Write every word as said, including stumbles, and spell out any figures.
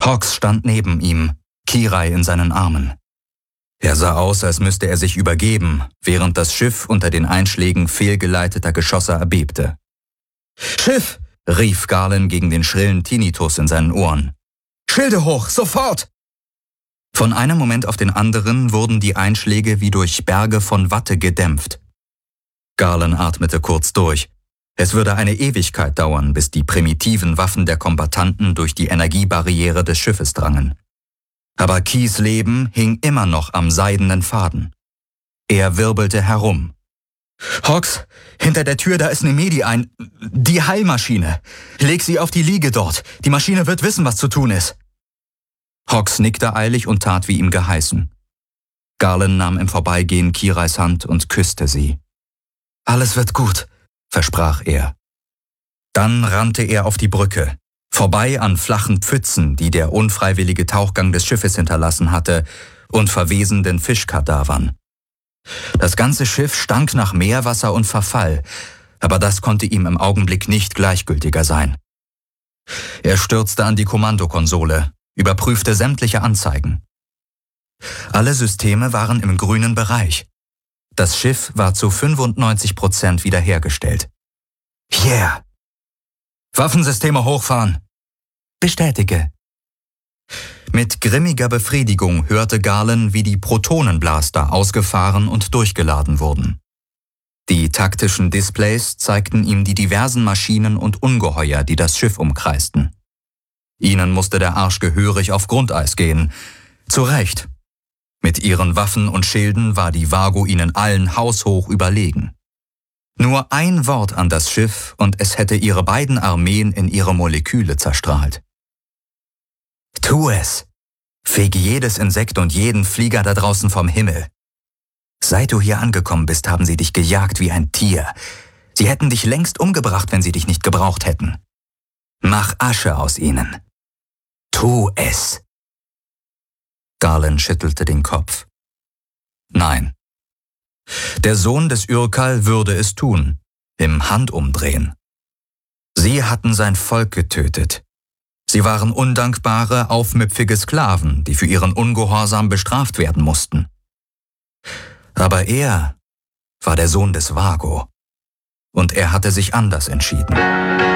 Hawks stand neben ihm, Kirai in seinen Armen. Er sah aus, als müsste er sich übergeben, während das Schiff unter den Einschlägen fehlgeleiteter Geschosse erbebte. »Schiff!« rief Garland gegen den schrillen Tinnitus in seinen Ohren. »Schilde hoch, sofort!« Von einem Moment auf den anderen wurden die Einschläge wie durch Berge von Watte gedämpft. Garland atmete kurz durch. Es würde eine Ewigkeit dauern, bis die primitiven Waffen der Kombattanten durch die Energiebarriere des Schiffes drangen. Aber Keys Leben hing immer noch am seidenen Faden. Er wirbelte herum. »Hawks, hinter der Tür, da ist Nemedi ein... die Heilmaschine. Leg sie auf die Liege dort. Die Maschine wird wissen, was zu tun ist.« Hawks nickte eilig und tat, wie ihm geheißen. Garland nahm im Vorbeigehen Kirais Hand und küsste sie. »Alles wird gut«, versprach er. Dann rannte er auf die Brücke, vorbei an flachen Pfützen, die der unfreiwillige Tauchgang des Schiffes hinterlassen hatte, und verwesenden Fischkadavern. Das ganze Schiff stank nach Meerwasser und Verfall, aber das konnte ihm im Augenblick nicht gleichgültiger sein. Er stürzte an die Kommandokonsole, überprüfte sämtliche Anzeigen. Alle Systeme waren im grünen Bereich. Das Schiff war zu fünfundneunzig Prozent wiederhergestellt. Yeah! Waffensysteme hochfahren! Bestätige. Mit grimmiger Befriedigung hörte Garland, wie die Protonenblaster ausgefahren und durchgeladen wurden. Die taktischen Displays zeigten ihm die diversen Maschinen und Ungeheuer, die das Schiff umkreisten. Ihnen musste der Arsch gehörig auf Grundeis gehen. Zu Recht. Mit ihren Waffen und Schilden war die Vago ihnen allen haushoch überlegen. Nur ein Wort an das Schiff und es hätte ihre beiden Armeen in ihre Moleküle zerstrahlt. Tu es! Fege jedes Insekt und jeden Flieger da draußen vom Himmel. Seit du hier angekommen bist, haben sie dich gejagt wie ein Tier. Sie hätten dich längst umgebracht, wenn sie dich nicht gebraucht hätten. Mach Asche aus ihnen. Tu es! Garland schüttelte den Kopf. Nein. Der Sohn des Urkal würde es tun, im Handumdrehen. Sie hatten sein Volk getötet. Sie waren undankbare, aufmüpfige Sklaven, die für ihren Ungehorsam bestraft werden mussten. Aber er war der Sohn des Vago, und er hatte sich anders entschieden.